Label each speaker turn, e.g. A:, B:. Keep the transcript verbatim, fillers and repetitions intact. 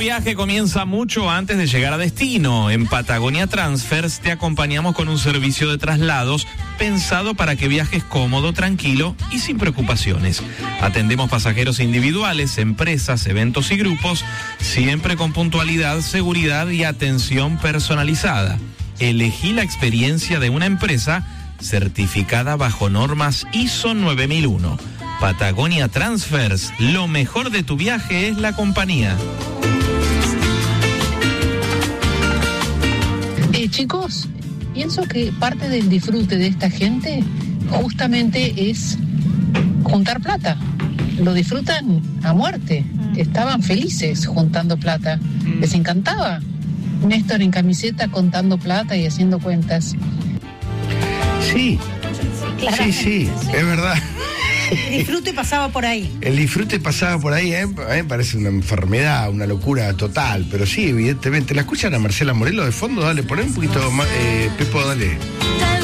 A: viaje comienza mucho antes de llegar a destino. En Patagonia Transfers te acompañamos con un servicio de traslados pensado para que viajes cómodo, tranquilo y sin preocupaciones. Atendemos pasajeros individuales, empresas, eventos y grupos, siempre con puntualidad, seguridad y atención personalizada. Elegí la experiencia de una empresa certificada bajo normas I S O nueve mil uno. Patagonia Transfers, lo mejor de tu viaje es la compañía.
B: Eh, chicos, pienso que parte del disfrute de esta gente justamente es juntar plata. Lo disfrutan a muerte. Estaban felices juntando plata. Les encantaba. Néstor en camiseta contando plata y haciendo cuentas.
C: Sí, sí, sí, es verdad.
D: El disfrute pasaba por ahí.
C: El disfrute pasaba por ahí, ¿eh? A mí me parece una enfermedad, una locura total, pero sí, evidentemente. ¿La escuchan a Marcela Morelo de fondo? Dale, poné un poquito más, eh, Pepo, dale.